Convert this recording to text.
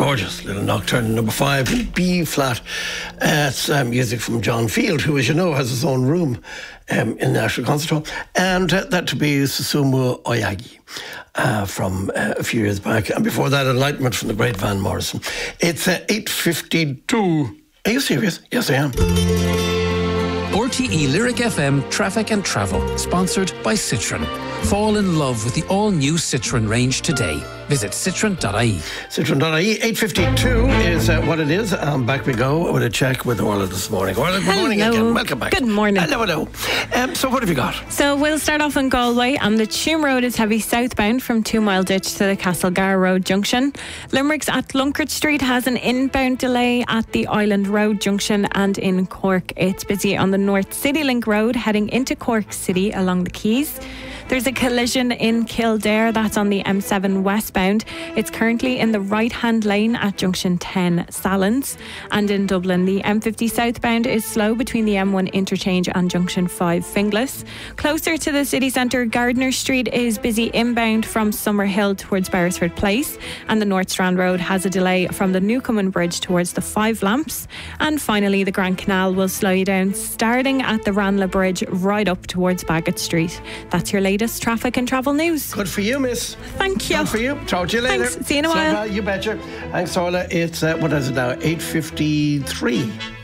Gorgeous little nocturne, number 5 in B flat. It's music from John Field, who, as you know, has his own room in the National Concert Hall. And that to be Susumu Oyagi from a few years back. And before that, Enlightenment from the great Van Morrison. It's 8:52. Are you serious? Yes, I am. RTE Lyric FM Traffic and Travel, sponsored by Citroën. Fall in love with the all-new Citroën range today. Visit citroen.ie. Citroen.ie. 8:52 is what it is. Back we go with a check with Orla this morning. Orla, good morning again. Welcome back. Good morning. Hello. So what have you got? So we'll start off in Galway, and the Tuam Road is heavy southbound from 2 Mile Ditch to the Castlegar Road junction. Limerick's at Lunkert Street has an inbound delay at the Island Road junction, and in Cork it's busy on the North City Link Road heading into Cork City along the Quays. There's a collision in Kildare that's on the M7 westbound. It's currently in the right-hand lane at junction 10 Sallins. And in Dublin, the M50 southbound is slow between the M1 interchange and junction 5 Finglas. Closer to the city centre, Gardner Street is busy inbound from Summerhill towards Beresford Place, and the North Strand Road has a delay from the Newcomen Bridge towards the Five Lamps. And finally, the Grand Canal will slow you down starting at the Ranelagh Bridge right up towards Bagot Street. That's your latest traffic and travel news. Good for you, miss. Thank you. Good for you. Talk to you later. Thanks. See you in a while. You betcha. Thanks, Orla. It's, what is it now? 8:53.